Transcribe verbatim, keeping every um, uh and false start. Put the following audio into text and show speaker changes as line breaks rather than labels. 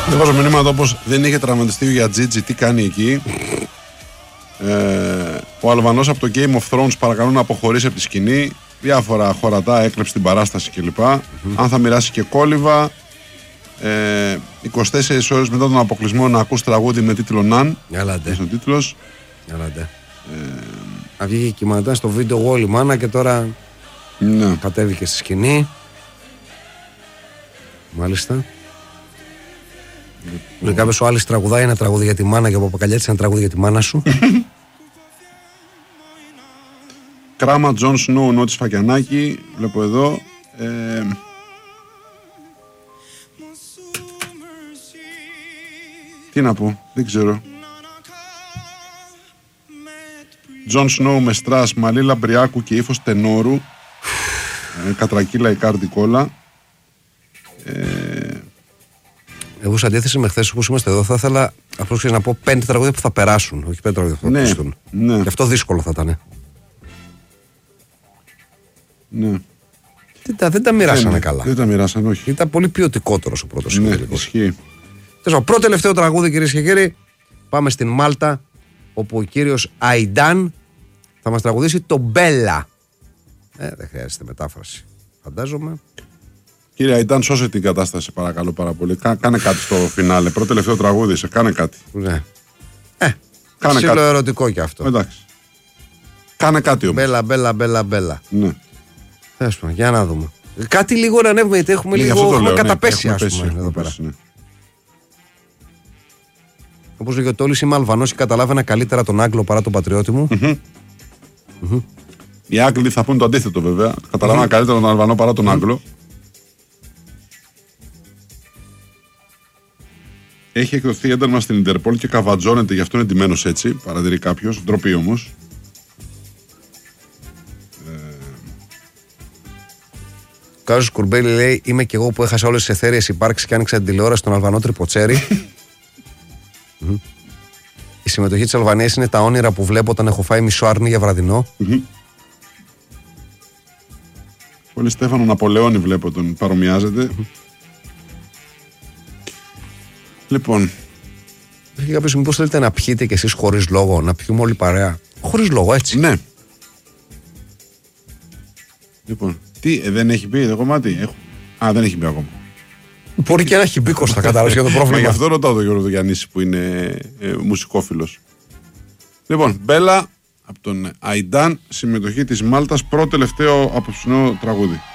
Διαβάζω μηνύματα όπως δεν είχε τραυματιστεί ο Γιατζίτζι, τι κάνει εκεί. Ε, ο Αλβανός από το Game of Thrones παρακαλούν να αποχωρήσει από τη σκηνή. Διάφορα χωρατά, έκλεψε την παράσταση κλπ. Mm-hmm. Αν θα μοιράσει και κόλληβα. Ε, είκοσι τέσσερις ώρες μετά τον αποκλεισμό να ακούς τραγούδι με τίτλο Ναν.
Ялάντε.
Ο τίτλος.
Ялάντε. Ε, βγήκε κυματά στο βίντεο γόλη μάνα και τώρα ναι. Κατέβηκε στη σκηνή. Μάλιστα. Λέει κάποιος ο άλλος τραγουδάει ένα τραγούδι για τη μάνα και ο Παπακαλιάτης ένα τραγούδι για τη μάνα σου.
Κράμα Τζον Σνόου Νότης Φακιανάκη. Βλέπω εδώ. Ε, τι να πω, δεν ξέρω. Τζον Σνόου με στρας, μαλλί λαμπριάκου και ύφος τενόρου. ε, Κατρακύλα η κάρτη κόλλα. ε,
Εγώ σε αντίθεση με χθες που είμαστε εδώ θα ήθελα απλώς να πω πέντε τραγούδια που θα περάσουν. Όχι πέντε τραγούδια που θα ακουστούν. Ναι. Γι' αυτό δύσκολο θα ήταν.
Ναι.
Δεν τα, δεν τα μοιράσανε δεν, καλά.
Δεν τα μοιράσανε, όχι.
Ήταν πολύ ποιοτικότερος ο πρώτος.
Ναι, ισχύει.
Πρώτο τελευταίο τραγούδι, κυρίες και κύριοι. Πάμε στην Μάλτα, όπου ο κύριος Αϊντάν θα μας τραγουδήσει το Μπέλα. Ε, δεν χρειάζεται μετάφραση, φαντάζομαι.
Κύριε Αϊντάν, σώσε την κατάσταση, παρακαλώ πάρα πολύ. Ká, κάνε κάτι στο φινάλε. Πρώτο τελευταίο τραγούδι, σε κάνε κάτι.
Ναι. Ε, κάνε κάτι. Ερωτικό κι αυτό.
Εντάξει. Κάνε κάτι όμως.
Μπέλα, μπέλα, μπέλα, μπέλα.
Ναι.
Θες πούμε, για να δούμε. Κάτι λίγο να ανέβουμε, γιατί έχουμε ναι, λίγο έχουμε λέω, καταπέσει, ναι, ας πούμε, πέσει, εδώ πέρα. Πέσει, ναι. Όπως λέγει ο Τόλης, είμαι Αλβανός και καταλάβαινα καλύτερα τον Άγγλο παρά τον πατριώτη μου. Mm-hmm.
Mm-hmm. Οι Άγγλοι θα πούν το αντίθετο βέβαια. Καταλάβαινα mm-hmm. καλύτερα τον Αλβανό παρά τον mm-hmm. Άγγλο. Έχει εκδοθεί ένταλμα στην Ιντερπόλ και καβατζώνεται, γι' αυτό είναι ντυμένος έτσι. Παρατηρεί κάποιος. Ντροπή όμως.
Ο Κάζος Κουρμπέλη λέει: είμαι και εγώ που έχασα όλες τις εθέριες υπάρξεις και άνοιξα την τηλεόραση στον Αλβανό Τριποτσέρι. mm-hmm. Η συμμετοχή της Αλβανίας είναι τα όνειρα που βλέπω όταν έχω φάει μισό άρνη για βραδινό.
Mm-hmm. Πολύ Στέφανο Ναπολεόνι βλέπω τον παρομοιάζεται. Mm-hmm. Λοιπόν.
Έχει κάποιος, μήπως θέλετε να πιείτε κι εσείς χωρίς λόγο, να πιούμε όλοι παρέα. Χωρίς λόγο, έτσι.
Ναι. Λοιπόν, τι, ε, δεν έχει μπει το κομμάτι. Έχω... Α, δεν έχει μπει ακόμα.
Μπορεί και να έχει μπει Κώστα, κατάλαβες για το πρόβλημα.
Γι' αυτό ρωτάω τον Γιώργο τον Γιαννίση που είναι ε, μουσικόφιλος. Λοιπόν, Μπέλα από τον Αϊντάν, συμμετοχή της Μάλτας, πρώτο τελευταίο απόψινό τραγούδι.